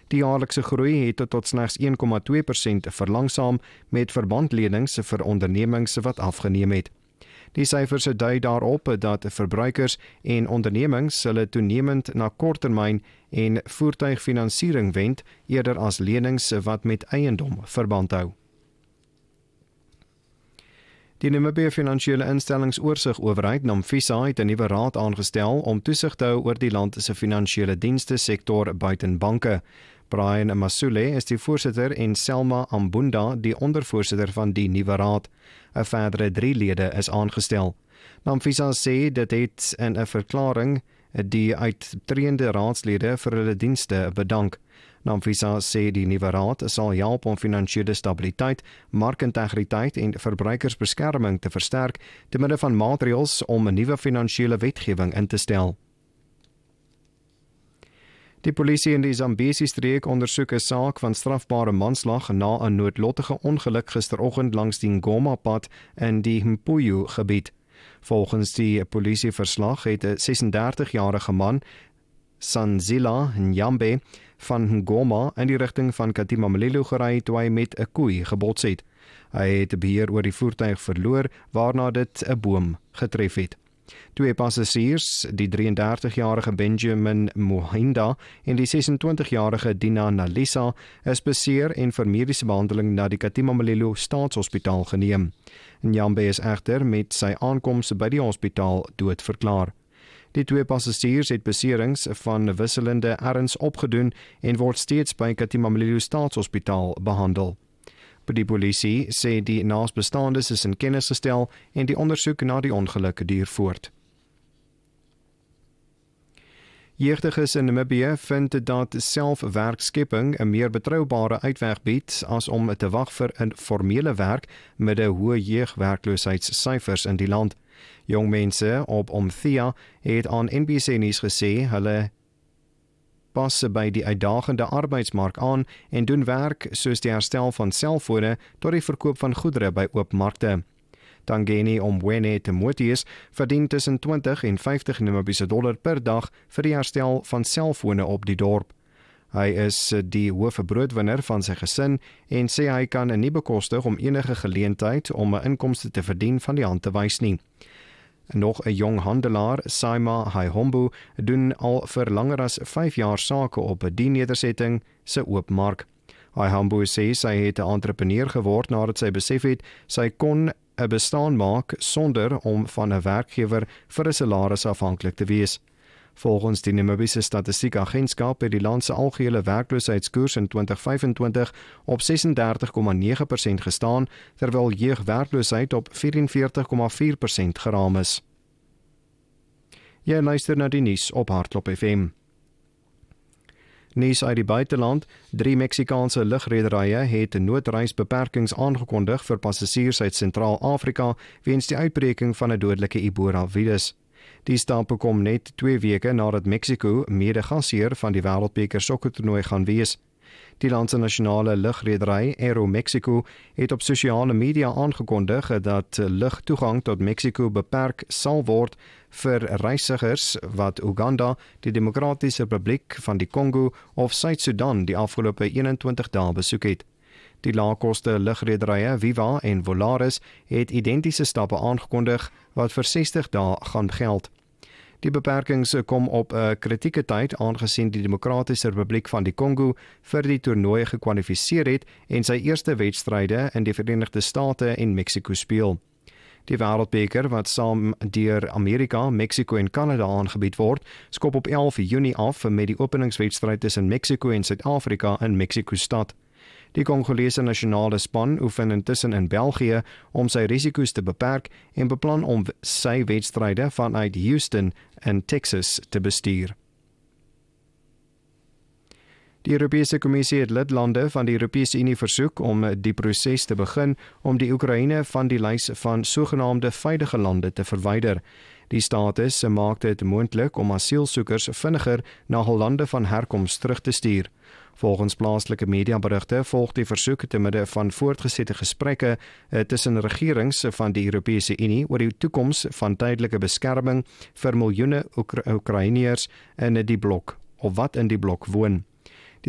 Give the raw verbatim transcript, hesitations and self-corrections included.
Die jaarlikse groei het tot slegs een komma twee persent verlangsaam met verbandlenings vir ondernemings wat afgeneem het. Die syfers dui daarop dat verbruikers en ondernemings hulle toenemend na korttermyn en voertuigfinansiering wend eerder as lenings wat met eiendom verband hou. Die Namibia Finansiële Instellingsoorsigowerheid NAMFISA het 'n nuwe raad aangestel om toesig te hou oor die land se finansiële dienste sektor buiten banke. Brian Masule is die voorsitter en Selma Ambunda die ondervoorsitter van die nuwe raad. 'n Verdere drie lede is aangestel. NAMFISA sê dit het in 'n verklaring die uittreende raadslede vir hulle dienste bedank. NAMFISA sê die nuwe raad sal help om finansiële stabiliteit, markintegriteit en verbruikersbeskerming te versterk te midde van maatreëls om 'n nuwe finansiële wetgewing in te stel. Die polisie in die Zambesi-streek ondersoek 'n saak van strafbare manslag na 'n noodlottige ongeluk gisteroggend langs die Ngoma-pad in die Mpuyo gebied. Volgens die polisieverslag het 'n sesendertig-jarige man, Sanzila Nyambe, van Ngoma in die rigting van Katima-Malilo gery toe hy met 'n koei gebots het. Hy het beheer oor die voertuig verloor, waarna dit 'n boom getref het. Twee passasiers, die drieëndertig-jarige Benjamin Mohinda en die sesentwintig-jarige Dina Nalisa, is beseer en vir mediese behandeling na die Katima-Malilo Staatshospitaal geneem. Nyambe is egter met sy aankoms by die hospitaal dood verklaar. Die twee passasiers het beserings van wisselende erns opgedoen en word steeds by Katima-Malilo Staatshospitaal behandel. Die polisie sê die naasbestaandes is in kennis gestel en die ondersoek na die ongeluk duur voort. Jeugdiges in Namibië vind dat selfwerkskepping 'n meer betroubare uitweg bied as om te wag vir 'n formele werk met 'n hoë jeugwerkloosheidssyfers in die land. Jong mense op Omthia het aan N B C nuus gesê hulle pas by die uitdagende arbeidsmark aan en doen werk soos die herstel van selfone tot die verkoop van goedere by oopmarkte. Tangeni Omwene Timotheus verdien tussen twintig en vyftig Namibiese dollar per dag vir die herstel van selfone op die dorp. Hy is die hoofbroodwinner van sy gesin en sê hy kan nie bekostig om enige geleentheid om 'n inkomste te verdien van die hand te wys nie. Nog 'n jong handelaar, Saima Haihombu, doen al vir langer as vyf jaar sake op die nedersetting se oopmark. Haihombu sê sy het 'n entrepreneur geword nadat sy besef het sy kon 'n bestaan maak sonder om van 'n werkgewer vir 'n salaris afhanklik te wees. Volgens die Namibiese Statistiekagentskap het die land se algehele werkloosheidskoers in twintig vyfentwintig op sesendertig komma nege persent gestaan, terwyl jeugwerkloosheid op vyf-en-veertig komma vier persent geraam is. Jy luister na die nuus op Hardklop F M. Nuus uit die buiteland, drie Meksikaanse lugrederye het noodreisbeperkings aangekondig vir passasiers uit Sentraal-Afrika weens die uitbreking van 'n dodelike Ebola-virus. Die stap kom net twee weke nadat Mexico mede-gasheer van die Wêreldbeker sokkertoernooi gaan wees. Die land se nasionale lugredery Aeromexico het op sosiale media aangekondig dat lugtoegang tot Mexico beperk sal word vir reisigers wat Uganda, die Demokratiese Republiek van die Kongo of Suid-Sudan die afgelope eenentwintig dae besoek het. Die laagkoste lugrederye Viva en Volaris het identiese stappe aangekondig wat vir sestig dae gaan geld. Die beperkings kom op 'n kritieke tyd aangesien die Demokratiese Republiek van die Kongo vir die toernooi gekwalifiseer het en sy eerste wedstryde in die Verenigde State en Mexico speel. Die Wêreldbeker wat saam deur Amerika, Mexico en Kanada aangebied word, skop op elf Junie af met die openingswedstryd tussen Mexico en Suid-Afrika in Mexico-stad. Die Kongolese nasionale span oefen intussen in België om sy risiko's te beperk en beplan om sy wedstryde vanuit Houston in Texas te bestuur. Die Europese Kommissie het lidlande van die Europese Unie versoek om die proses te begin om die Oekraïne van die lys van sogenaamde veilige lande te verwyder. Die status maak dit moontlik om asielsoekers vinniger na hul lande van herkoms terug te stuur. Volgens plaaslike mediaberigte volg die versoek te midde van voortgesette gesprekke tussen regerings van die Europese Unie oor die toekoms van tydelike beskerming vir miljoene Oekraïners in die blok of wat in die blok woon.